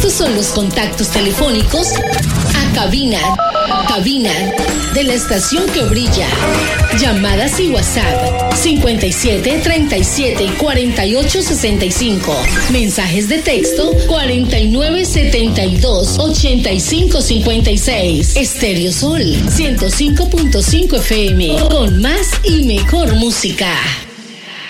Estos son los contactos telefónicos a cabina de la estación que brilla. Llamadas y WhatsApp 57 37 48 65. Mensajes de texto 49 72 85 56. Estéreo Sol 105.5 FM con más y mejor música.